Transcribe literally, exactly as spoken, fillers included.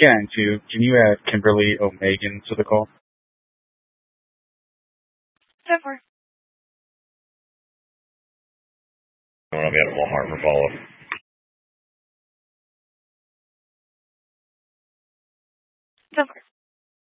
Yeah, and two, can you add Kimberly O'Megan to the call? Never. I'll be at Walmart for follow-up. Never.